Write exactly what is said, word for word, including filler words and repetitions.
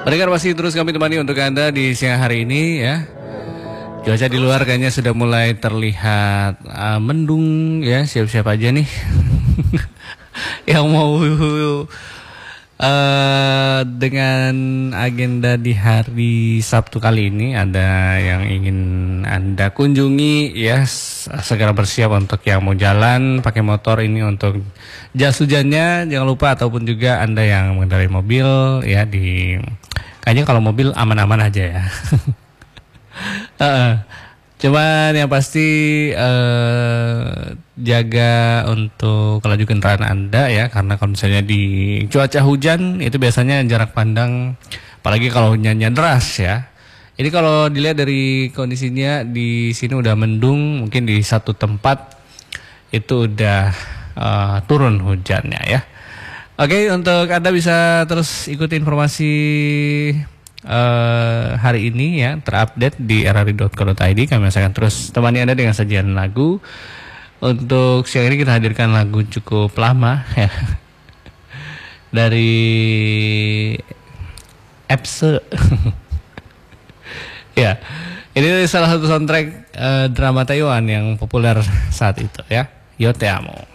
Pendengar masih terus kami temani untuk Anda di siang hari ini ya. Cuaca di luar kayaknya sudah mulai terlihat uh, mendung ya. Siap-siap aja nih yang mau uh, dengan agenda di hari Sabtu kali ini, ada yang ingin Anda kunjungi ya, segera bersiap untuk yang mau jalan pakai motor ini untuk jas hujannya jangan lupa, ataupun juga Anda yang mengendarai mobil ya, di kayaknya kalau mobil aman-aman aja ya. uh, Cuman yang pasti uh, jaga untuk laju kendaraan Anda ya, karena kalau misalnya di cuaca hujan itu biasanya jarak pandang, apalagi kalau hujannya deras ya. Ini kalau dilihat dari kondisinya di sini udah mendung, mungkin di satu tempat itu udah uh, turun hujannya ya. Oke, untuk Anda bisa terus ikuti informasi Uh, hari ini ya, terupdate di r r i dot co dot i d. Kami akan terus temani Anda dengan sajian lagu. Untuk siang ini kita hadirkan lagu cukup lama ya, dari Epse. Ya, ini salah satu soundtrack uh, drama Taiwan yang populer saat itu ya, Yo Te Amo.